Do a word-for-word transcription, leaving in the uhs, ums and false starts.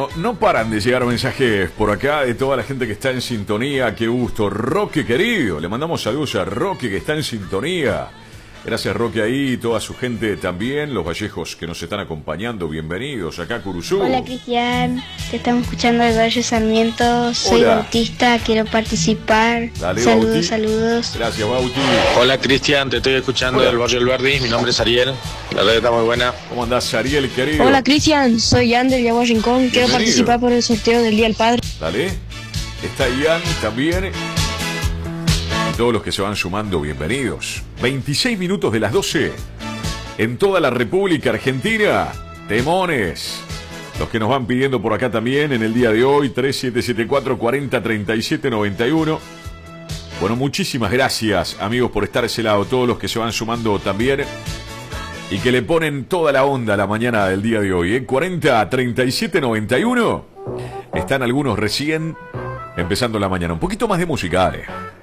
Bueno, no paran de llegar mensajes por acá de toda la gente que está en sintonía. Qué gusto. Roque querido, le mandamos saludos a Roque que está en sintonía. Gracias Roque ahí y toda su gente también. Los vallejos que nos están acompañando, bienvenidos acá a Curuzú. Hola Cristian, te estamos escuchando del Valle Sarmiento. Soy Hola. Bautista, quiero participar. Dale, saludos, Bauti. saludos. Gracias Bauti. Hola Cristian, te estoy escuchando Hola. del barrio El Verdi, mi nombre es Ariel, la red está muy buena. ¿Cómo andás, Ariel querido? Hola Cristian, soy Ander de Agua Rincón, quiero Bienvenido. participar por el sorteo del Día del Padre. Dale. Está Ian también. Y todos los que se van sumando, bienvenidos. veintiséis minutos de las doce. En toda la República Argentina. Temones. Los que nos van pidiendo por acá también en el día de hoy. tres siete siete cuatro, cuarenta, treinta y siete, noventa y uno. Bueno, muchísimas gracias, amigos, por estar a ese lado. Todos los que se van sumando también. Y que le ponen toda la onda a la mañana del día de hoy. ¿eh? cuarenta, treinta y siete, noventa y uno. Están algunos recién empezando la mañana. Un poquito más de música, dale.